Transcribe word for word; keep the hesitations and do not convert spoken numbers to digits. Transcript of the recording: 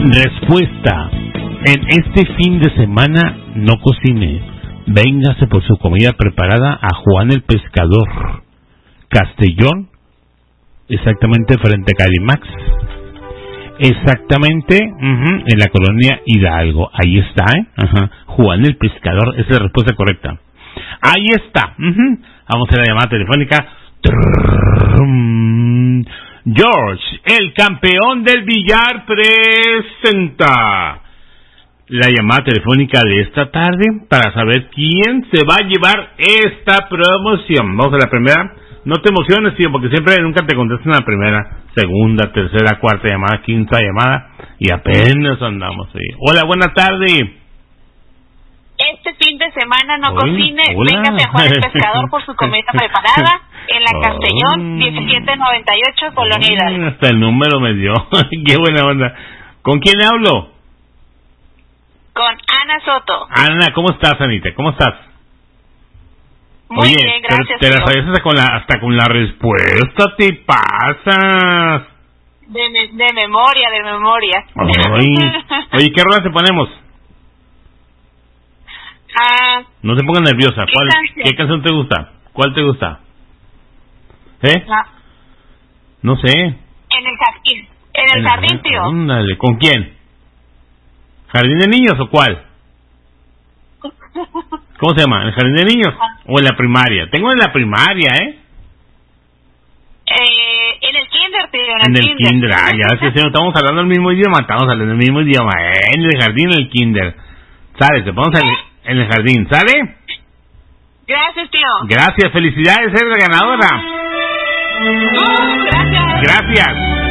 Respuesta. En este fin de semana no cocine. Véngase por su comida preparada a Juan el Pescador. Castellón. Exactamente frente a Carimax. Exactamente uh-huh, en la colonia Hidalgo. Ahí está, ¿eh? Uh-huh. Juan el Pescador. Esa es la respuesta correcta. Ahí está. Uh-huh. Vamos a la llamada telefónica. Trrrrum. George, el campeón del billar, presenta la llamada telefónica de esta tarde para saber quién se va a llevar esta promoción. Vamos a la primera. No te emociones, tío, porque siempre nunca te contestan la primera, segunda, tercera, cuarta llamada, quinta llamada y apenas andamos ahí. Hola, buena tarde. Este fin de semana no Hoy, cocine, hola. véngase a Juan el Pescador por su comida preparada en la Castellón diecisiete noventa y ocho, Colonia Hidalgo. Hasta el número me dio. Qué buena onda. ¿Con quién hablo? Con Ana Soto. Ana, ¿cómo estás, Anita? ¿Cómo estás? Muy Oye, bien, gracias. Te, te la sabes hasta con la, hasta con la respuesta, te pasas. De, me, de memoria, de memoria. Ay. Oye, ¿qué rola te ponemos? Ah, no te pongas nerviosa. ¿Qué ¿Cuál, canción? ¿Qué canción te gusta? ¿Cuál te gusta? ¿Eh? ah, No sé. en el jardín. En el jardín, tío. Ándale, ¿con quién? ¿Jardín de niños o cuál? ¿Cómo se llama? ¿El jardín de niños? ¿O en la primaria? Tengo en la primaria, ¿eh? Eh, en el kinder, tío. En, En el el kinder. Ah, ya que si no estamos hablando el mismo idioma, estamos hablando el mismo idioma. ¿eh? En el jardín, en el kinder. ¿Sabes? Te ponemos en el jardín. ¿Sale? Gracias, tío. Gracias. Felicidades, eres la ganadora. Oh, gracias. Gracias.